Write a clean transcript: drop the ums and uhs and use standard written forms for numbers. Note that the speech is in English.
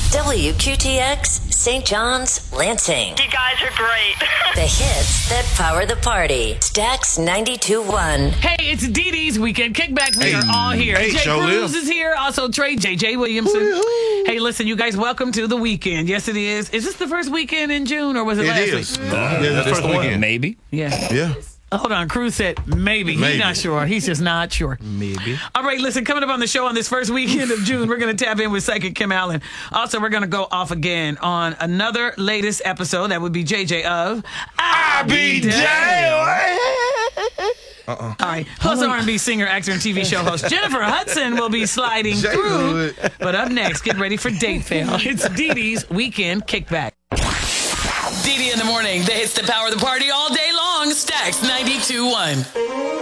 WQTX, St. John's, Lansing. You guys are great. The hits that power the party. Stax 92.1. Hey, it's Dee Dee's Weekend Kickback. We are all here. Hey, Jay show Cruz live. is here. Also, Trey J.J. Williamson. Woo-hoo. Hey, listen, you guys, welcome to the weekend. Yes, it is. Is this the first weekend in June, or was it last It is. week? Yeah, that's the first weekend. Maybe. Yeah. Yeah. Hold on. Cruz said maybe. He's Maybe. not sure. He's just not sure. Maybe. All right, listen, coming up on the show on this first weekend of June, we're going to tap in with Psychic Kim Allen. Also, we're going to go off again on another latest episode. That would be JJ of I Be Damned. All right. Plus, R&B singer, actor, and TV show host Jennifer Hudson will be sliding through. But up next, get ready for Date Fail. It's Dee Dee's Weekend Kickback. Dee Dee in the morning. The hits that power the party all day long. Stax 92.1.